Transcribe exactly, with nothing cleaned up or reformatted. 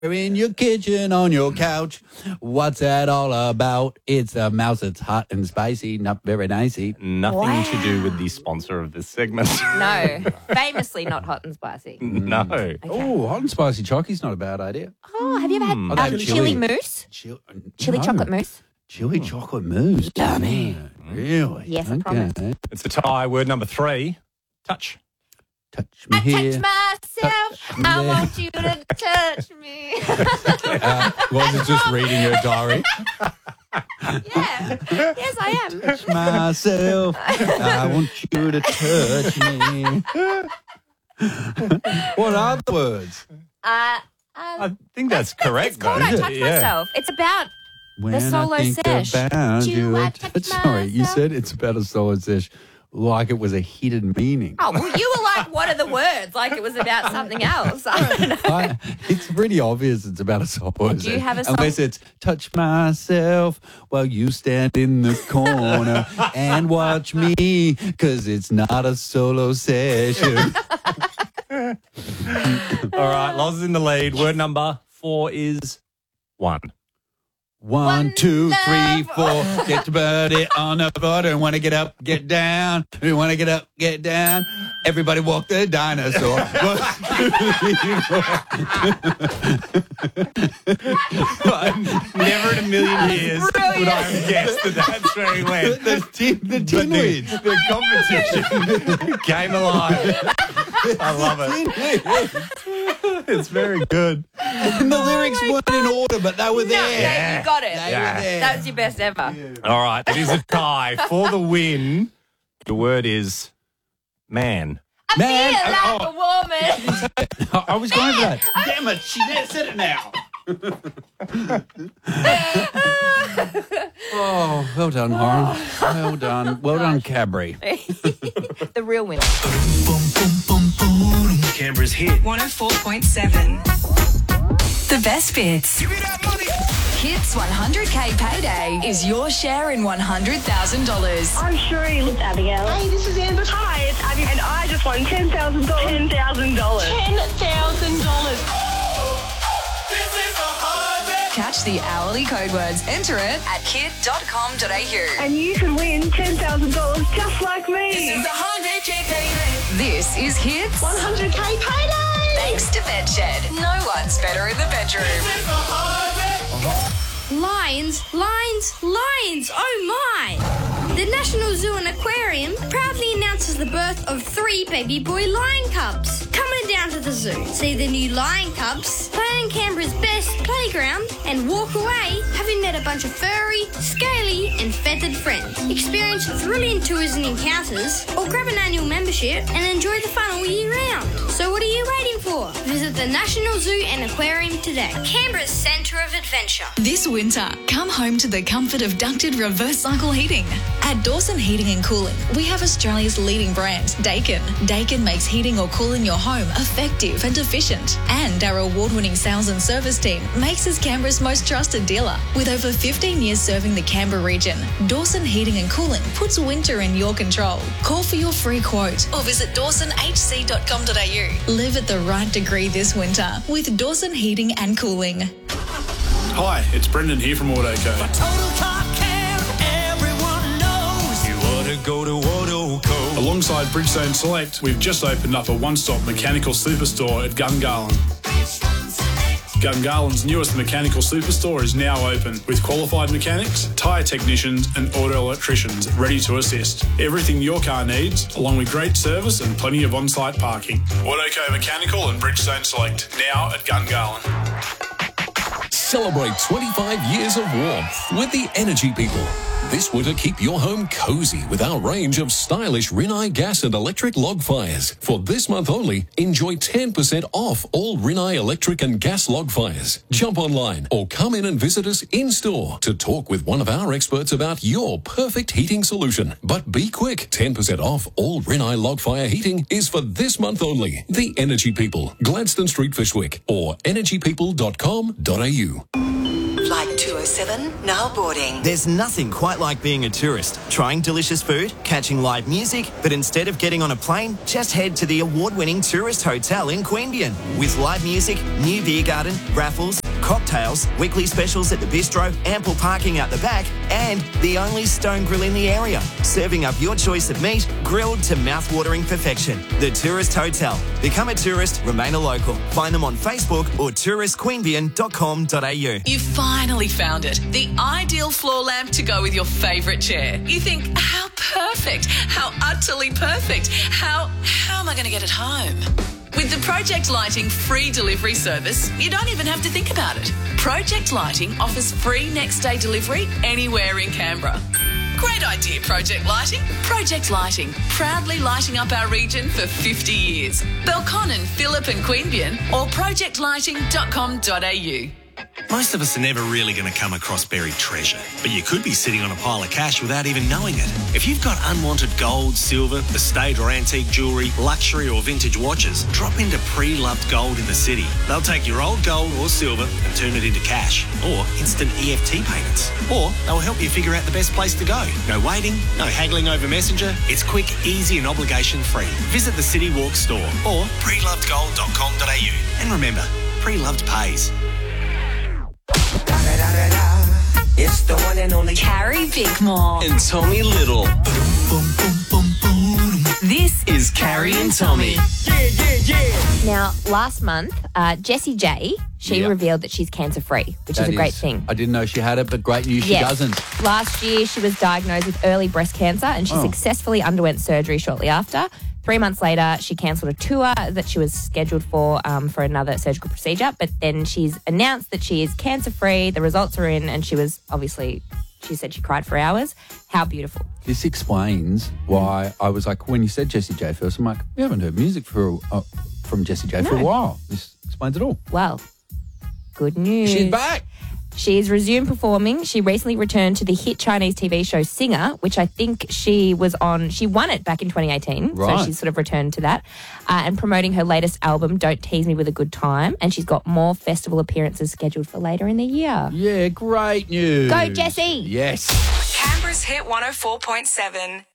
in your kitchen, on your couch. What's that all about? It's a mouse that's hot and spicy, not very nicey. Nothing Wow. to do with the sponsor of this segment. No, famously not hot and spicy. No. Okay. Oh, hot and spicy chocky's not a bad idea. Oh, have you ever had Mm. um, I've had chili, chili. mousse? Chili, Chili no. chocolate mousse? Chili chocolate mousse. Yummy. Yeah, really? Yes, I promise. It's a tie. Word number three. Touch. Touch me I here. touch myself. Touch me I there. want you to touch me. Uh, wasn't just reading your diary. Yeah. Yes, I am. Touch myself. I want you to touch me. What are the words? Uh, I um, think that's correct, it's called though. I Touch Yeah. Myself. It's about When solo I think sesh. about Do you. I touch Sorry, you myself? said it's about a solo sesh like it was a hidden meaning. Oh, well, you were like, what are the words? Like it was about something else. I don't know. I, it's pretty obvious it's about a solo do you sesh. have a song? Unless it's touch myself while you stand in the corner and watch me, because it's not a solo session. All right, Loz is in the lead. Word number four is one. One, two, three, four. Get your body on the floor. Don't want to get up, get down. We want to get up, get down. Everybody walk the dinosaur. One, Never in a million years would I have guessed that that's where he went. the tin, the But tin the, lids. the competition came alive. I love it. It's very good. And the lyrics weren't in order, but they were No, there. yeah, you got it. They Yeah. were there. That was your best ever. All right, it is a tie for the win. The word is man. I Man, feel oh, like a woman. I, I was going for that. Damn it, she said it now. Oh, well done, Lauren. Well done. Well done, Cabri. The real winner. Canberra's hit. one oh four point seven. The best bits. Hits one hundred K payday is your share in one hundred thousand dollars. I'm Sheree. It's Abigail. Hey, this is Amber. Hi, it's Abby. And I just won ten thousand dollars. ten thousand dollars. ten thousand dollars. Catch the hourly code words. Enter it at kid dot com dot a u. And you can win ten thousand dollars just like me. This is Hits one hundred K payday. thanks to Bedshed. No one's better in the bedroom. Lions, lions, lions, oh my! The National Zoo and Aquarium proudly announces the birth of three baby boy lion cubs. Come on down to the zoo, see the new lion cubs, play on Canberra's best playground, and walk away having met a bunch of furry, scaly, and feathered friends. Experience thrilling tours and encounters, or grab an annual membership and enjoy the fun all year round. So what are you waiting for? Visit the National Zoo and Aquarium today. Canberra's centre of adventure. This winter, come home to the comfort of ducted reverse cycle heating. At Dawson Heating and Cooling, we have Australia's leading brand, Dakin. Dakin makes heating or cooling your home effective and efficient. And our award-winning sales and service team makes us Canberra's most trusted dealer. With over fifteen years serving the Canberra region, Dawson Heating and Cooling puts winter in your control. Call for your free quote or visit dawson h c dot com dot a u. Live at the right degree this winter with Dawson Heating and Cooling. Hi, it's Brendan here from AutoCo. Total Car Care, everyone knows. You ought to go to AutoCo. Alongside Bridgestone Select, we've just opened up a one-stop mechanical superstore at Gungahlin. Gungahlин's newest mechanical superstore is now open with qualified mechanics, tyre technicians and auto electricians ready to assist. Everything your car needs, along with great service and plenty of on-site parking. AutoCo Mechanical and Bridgestone Select, now at Gungahlin. Celebrate twenty-five years of warmth with the Energy People. This winter, keep your home cozy with our range of stylish Rinnai gas and electric log fires. For this month only, enjoy ten percent off all Rinnai electric and gas log fires. Jump online or come in and visit us in-store to talk with one of our experts about your perfect heating solution. But be quick, ten percent off all Rinnai log fire heating is for this month only. The Energy People, Gladstone Street, Fishwick, or energy people dot com dot a u. Flight two oh seven, now boarding. There's nothing quite like being a tourist, trying delicious food, catching live music, but instead of getting on a plane, just head to the award-winning Tourist Hotel in Queanbeyan. With live music, new beer garden, raffles, cocktails, weekly specials at the bistro, ample parking out the back, and the only stone grill in the area, serving up your choice of meat, grilled to mouth-watering perfection. The Tourist Hotel. Become a tourist, remain a local. Find them on Facebook or tourist queanbeyan dot com dot a u. You finally found it. The ideal floor lamp to go with your favourite chair. You think, how perfect, how utterly perfect, how, how am I going to get it home? With the Project Lighting free delivery service, you don't even have to think about it. Project Lighting offers free next day delivery anywhere in Canberra. Great idea, Project Lighting. Project Lighting, proudly lighting up our region for fifty years. Belconnen, Phillip and Queanbeyan or project lighting dot com dot a u. Most of us are never really going to come across buried treasure, but you could be sitting on a pile of cash without even knowing it. If you've got unwanted gold, silver, estate or antique jewellery, luxury or vintage watches, drop into Pre-Loved Gold in the city. They'll take your old gold or silver and turn it into cash or instant E F T payments. Or they'll help you figure out the best place to go. No waiting, no haggling over Messenger. It's quick, easy and obligation free. Visit the City Walk store or pre loved gold dot com dot a u. And remember, Pre-Loved pays. It's the one and only Carrie Bickmore and Tommy Little. This is Carrie and Tommy. Yeah, yeah, yeah. Now, last month, uh, Jessie J, she Yeah. revealed that she's cancer-free, which That is a great is- thing. I didn't know she had it, but great news she Yes. doesn't. Last year, she was diagnosed with early breast cancer and she Oh. successfully underwent surgery shortly after. Three months later, she cancelled a tour that she was scheduled for um, for another surgical procedure, but then she's announced that she is cancer-free, the results are in, and she was obviously, she said she cried for hours. How beautiful. This explains why I was like, when you said Jessie J first, I'm like, we haven't heard music for uh, from Jessie J for a No. while. This explains it all. Well, good news. She's back. She's resumed performing. She recently returned to the hit Chinese T V show Singer, which I think she was on. She won it back in twenty eighteen. Right. So she's sort of returned to that. Uh, and promoting her latest album, Don't Tease Me With a Good Time. And she's got more festival appearances scheduled for later in the year. Yeah, great news. Go, Jessie. Yes. Canberra's Hit one oh four point seven.